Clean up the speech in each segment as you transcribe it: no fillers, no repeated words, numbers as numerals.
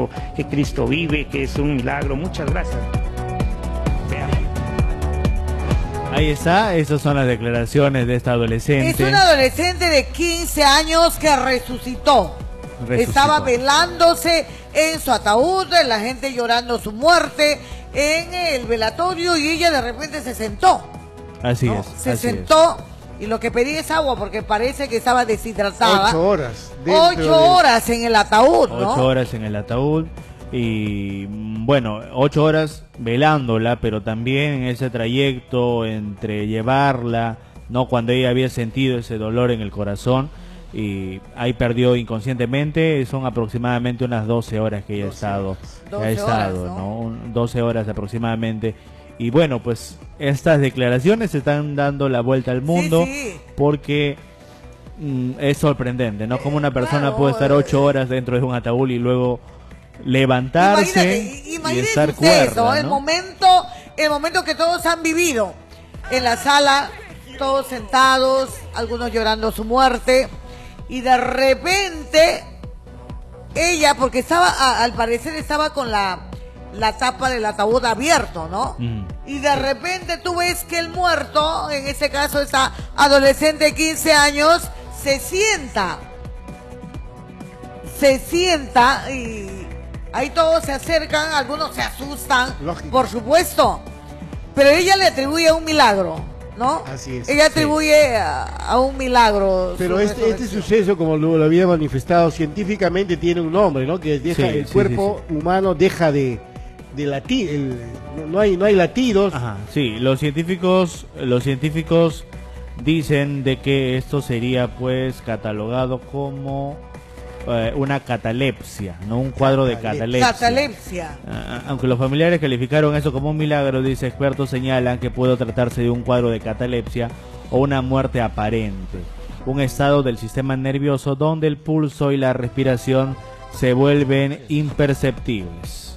que Cristo vive, que es un milagro. Muchas gracias. Vean. Ahí está, esas son las declaraciones de esta adolescente. Es una adolescente de 15 años que resucitó. Estaba velándose en su ataúd, la gente llorando su muerte en el velatorio y ella de repente se sentó. Así es. Se sentó y lo que pedí es agua porque parece que estaba deshidratada. 8 horas. 8 horas en el ataúd, ¿no? 8 horas en el ataúd y bueno, 8 horas velándola, pero también en ese trayecto entre llevarla, ¿no? Cuando ella había sentido ese dolor en el corazón y ahí perdió inconscientemente, son aproximadamente unas 12 horas que ella ha estado, ¿no? 12 horas aproximadamente. Y bueno, pues estas declaraciones se están dando la vuelta al mundo, porque es sorprendente, ¿no? Como una persona puede estar 8 horas dentro de un ataúd y luego levantarse y estar cuerda, ¿no? El momento que todos han vivido en la sala, todos sentados, algunos llorando su muerte, y de repente ella, porque estaba, al parecer estaba con la tapa del ataúd abierto, ¿no? Y de repente tú ves que el muerto, en este caso esta adolescente de 15 años, se sienta y ahí todos se acercan, algunos se asustan, lógico, por supuesto, pero ella le atribuye a un milagro, ¿no? Así es. Ella atribuye a un milagro. Pero este suceso, como lo había manifestado científicamente, tiene un nombre, ¿no? Que deja el cuerpo humano deja de latir, no hay latidos. Ajá, sí, los científicos dicen de que esto sería pues catalogado como una catalepsia, no un cuadro de catalepsia. Aunque los familiares calificaron eso como un milagro, dice, expertos señalan que puede tratarse de un cuadro de catalepsia o una muerte aparente, un estado del sistema nervioso donde el pulso y la respiración se vuelven imperceptibles.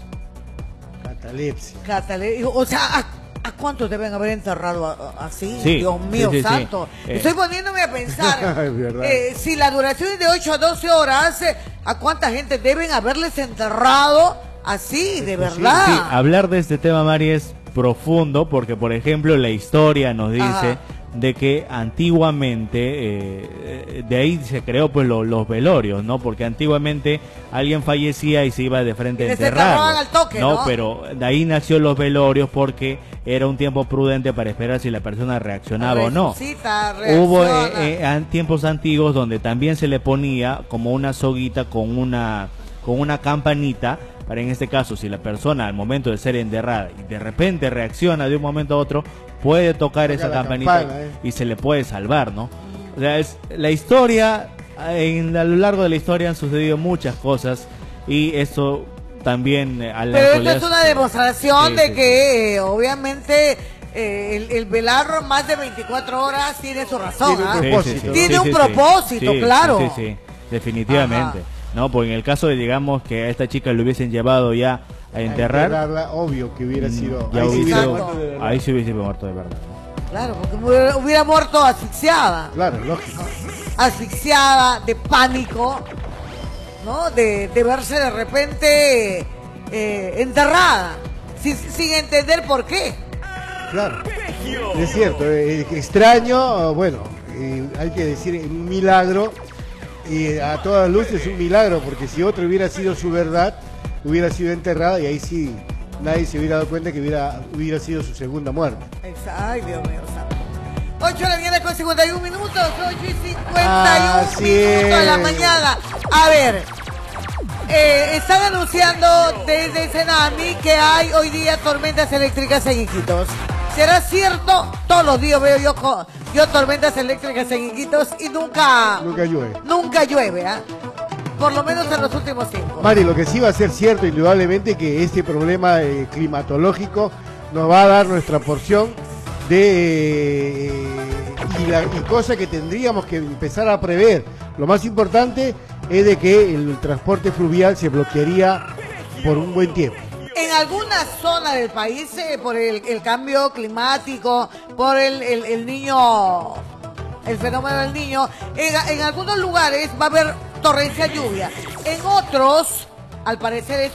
Catalepsia. O sea, ¿a cuántos deben haber enterrado así? Sí, Dios mío santo. Estoy poniéndome a pensar, si la duración es de 8 a 12 horas, ¿a cuánta gente deben haberles enterrado así, de verdad? Sí, hablar de este tema, Mari, es profundo porque, por ejemplo, la historia nos dice de que antiguamente, de ahí se creó pues los velorios, ¿no? Porque antiguamente alguien fallecía y se iba de frente a enterrarlo, al toque, ¿no? Pero de ahí nació los velorios porque era un tiempo prudente para esperar si la persona reaccionaba o no. Hubo tiempos antiguos donde también se le ponía como una soguita con una campanita, para en este caso, si la persona al momento de ser enterrada y de repente reacciona de un momento a otro, puede tocar esa campanita y se le puede salvar, ¿no? O sea, es la historia, a lo largo de la historia han sucedido muchas cosas y eso también pero esto es una demostración de que obviamente el velar más de 24 horas tiene su razón. Tiene un propósito, claro. Sí, definitivamente. No, pues en el caso de, digamos, que a esta chica le hubiesen llevado ya a enterrarla, obvio que hubiera sido, ahí se hubiese muerto de verdad. Claro, porque hubiera muerto asfixiada. Claro, lógico. Asfixiada, de pánico, ¿no? De verse de repente enterrada, sin entender por qué. Claro, es cierto, extraño, bueno, hay que decir un milagro, y a todas luces un milagro, porque si otro hubiera sido su verdad, hubiera sido enterrada y ahí sí nadie se hubiera dado cuenta que hubiera sido su segunda muerte. Ay, Dios mío santo. 8 de la mañana con 51 minutos, 8 y 51 minutos de la mañana. A ver, están anunciando desde Senami que hay hoy día tormentas eléctricas en Iquitos. ¿Será cierto? Todos los días veo yo tormentas eléctricas en Iquitos y nunca llueve. Nunca llueve, ¿eh? Por lo menos en los últimos tiempos. Mari, lo que sí va a ser cierto, indudablemente, que este problema climatológico nos va a dar nuestra porción de y cosa que tendríamos que empezar a prever. Lo más importante es de que el transporte fluvial se bloquearía por un buen tiempo. En alguna zona del país, por el cambio climático, por el niño, el fenómeno del niño, en algunos lugares va a haber torrencial lluvia. En otros, al parecer,